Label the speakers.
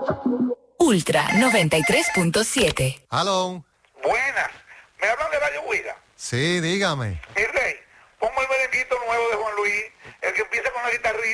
Speaker 1: Ultra 93.7.
Speaker 2: Hello.
Speaker 3: Buenas. ¿Me hablan de Radio Huida?
Speaker 2: Sí, dígame.
Speaker 3: Mi rey, pongo el merenguito nuevo de Juan Luis, el que empieza con la guitarrita.